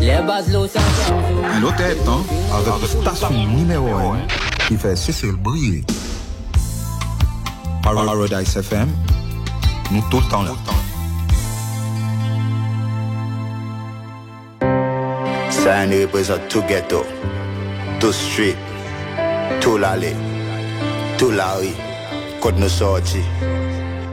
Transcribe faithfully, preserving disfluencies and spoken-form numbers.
Les bases l'eau sans Un autre temps, avec la station numéro un, qui fait cesser le bruit. Paradise F M, nous tout le temps là. Ça nous représente tout ghetto, tout street, tout l'allée, tout la rue, quand nous sortis.